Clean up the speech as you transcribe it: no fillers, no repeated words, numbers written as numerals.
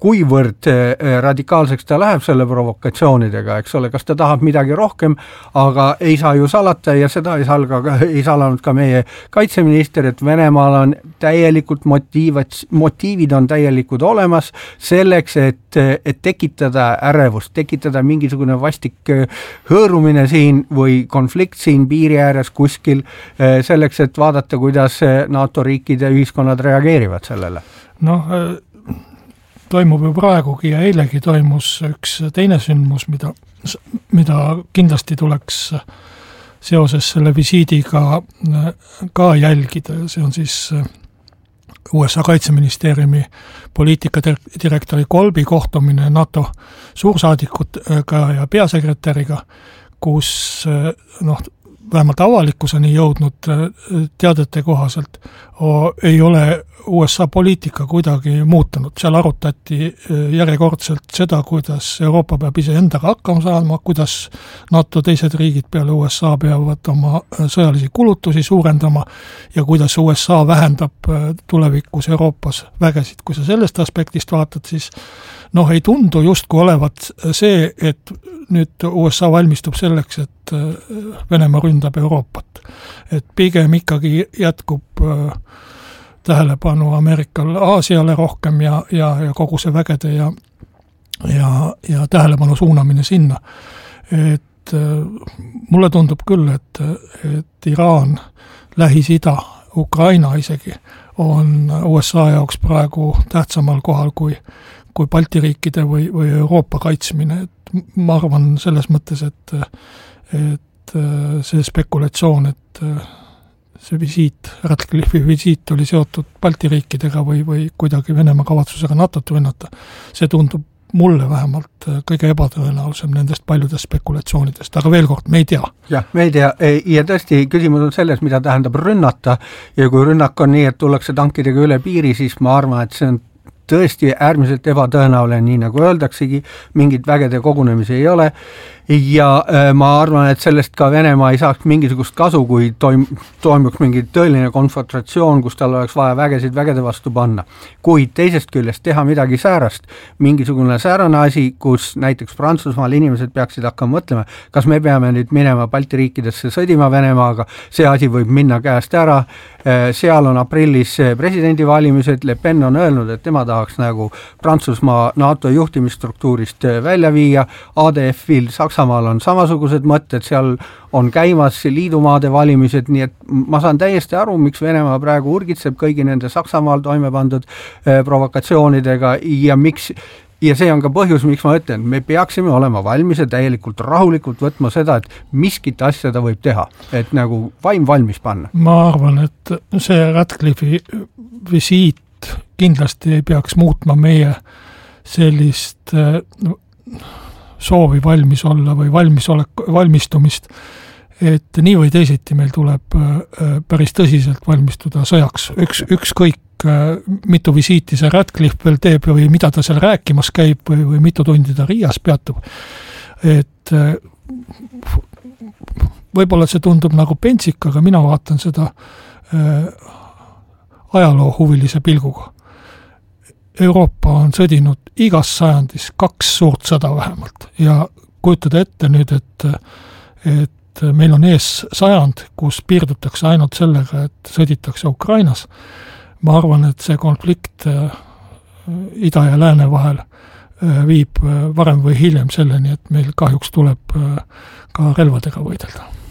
kuivõrd radikaalseks ta läheb selle provokatsioonidega, eks ole, kas ta tahab midagi rohkem, aga ei saa ju salata ja seda ei salanud ka meie kaitseminister, et Venemaal on täielikult motiivid on täielikud olemas selleks, et tekitada ärevust, tekitada mingisugune vastik hõõrumine siin või konflikt siin piiri ääres kuskil selleks, et vaadata, kuidas NATO riikide ühiskonnad reageerivad sellele. Noh, toimub ju praegugi ja eilegi toimus üks teine sündmus, mida kindlasti tuleks seoses selle visiidiga ka jälgida. See on siis USA kaitseministeeriumi poliitikadirektori Kolbi kohtumine NATO suursaadikutega ja peasekretäriga, kus vähemalt avalikkuseni jõudnud teadete kohaselt ei ole USA poliitika kuidagi muutunud. Seal arutati järjekordselt seda, kuidas Euroopa peab ise endaga hakkama saama, kuidas NATO teised riigid peale USA peavad oma sõjalisi kulutusi suurendama ja kuidas USA vähendab tulevikus Euroopas vägesid. Kui sa sellest aspektist vaatad, siis ei tundu justku olevat see, et nüüd USA valmistub selleks, et Venemaa ründab Euroopat. Et pigem ikkagi jätkub tähelepanu Ameerikal Aasiale rohkem ja kogu see vägede ja tähelepanu suunamine sinna. Et mulle tundub küll, et Iraan, Lähis-Ida, Ukraina isegi on USA jaoks praegu tähtsamal kohal kui Balti riikide või Euroopa kaitsmine. Et ma arvan selles mõttes, et see spekulatsioon, et see visiit, Ratcliffe'i visiit oli seotud Balti riikidega või kuidagi Venemaa kavatsusega NATO-t rünnata, see tundub mulle vähemalt kõige ebatõenäolisem nendest paljudest spekulatsioonidest, aga veel kord, me ei tea. Jah, me ei tea ja tõesti küsimus on selles, mida tähendab rünnata ja kui rünnak on nii, et tullakse tankidega üle piiri, siis ma arvan, et see on tõesti äärmiselt ebatõenäoline, nii nagu öeldaksegi, mingit vägede kogunemisi ei ole ja ma arvan, et sellest ka Venemaa ei saaks mingisugust kasu, kui toimuks mingi tõeline konfrontatsioon, kus tal oleks vaja vägesid vägede vastu panna. Kuid teisest küljest teha midagi säärast, mingisugune säärane asi, kus näiteks Prantsusmaal inimesed peaksid hakkama mõtlema, kas me peame nüüd minema Balti riikidesse sõdima Venemaaga, see asi võib minna käest ära, seal on aprillis presidendivalimised, Le Pen on öelnud, et tema tahaks nagu Prantsusmaa NATO juhtimisstruktuurist välja viia, ADF-il Saksamaal on samasugused mõtted, seal on käimas liidumaade valimised, nii et ma saan täiesti aru, miks Venemaa praegu urgitseb kõigi nende Saksamaal toime pandud provokatsioonidega ja see on ka põhjus, miks ma ütlen, me peaksime olema valmis ja täielikult rahulikult võtma seda, et miskit asja ta võib teha, et nagu vaim valmis panna. Ma arvan, et see Ratcliffe'i visiit kindlasti ei peaks muutma meie sellist soovi valmis olla või valmistumist, et nii või teisiti meil tuleb päris tõsiselt valmistuda sõjaks. Ükskõik mitu visiiti see Ratcliffe veel teeb või mida ta seal rääkimas käib või mitu tundi ta Riias peatub. Et võib-olla see tundub nagu pentsik, aga mina vaatan seda ajaloo huvilise pilguga. Euroopa on sõdinud igas sajandis 2 suurt sõda vähemalt ja kujutada ette nüüd, et meil on ees sajand, kus piirdutakse ainult sellega, et sõditakse Ukrainas. Ma arvan, et see konflikt ida ja lääne vahel viib varem või hiljem selleni, et meil kahjuks tuleb ka relvadega võidelda.